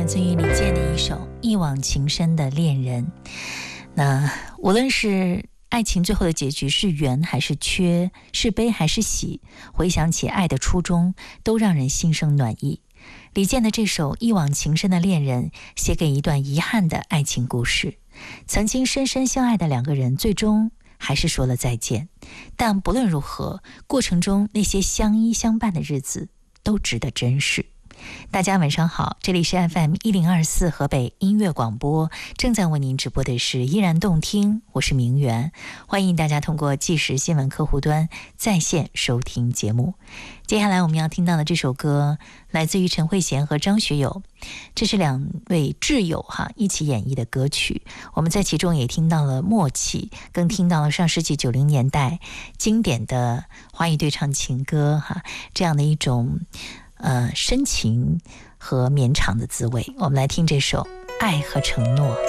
自于李健的一首《一往情深的恋人》。那无论是爱情最后的结局是圆还是缺，是悲还是喜，回想起爱的初衷，都让人心生暖意。李健的这首《一往情深的恋人》写给一段遗憾的爱情故事。曾经深深相爱的两个人，最终还是说了再见。但不论如何，过程中那些相依相伴的日子都值得珍视。大家晚上好，这里是 FM1024 河北音乐广播，正在为您直播的是依然动听，我是明媛，欢迎大家通过即时新闻客户端在线收听节目。接下来我们要听到的这首歌来自于陈慧娴和张学友，这是两位挚友一起演绎的歌曲。我们在其中也听到了默契，更听到了上世纪90年代经典的华语对唱情歌这样的一种深情和绵长的滋味。我们来听这首《爱和承诺》。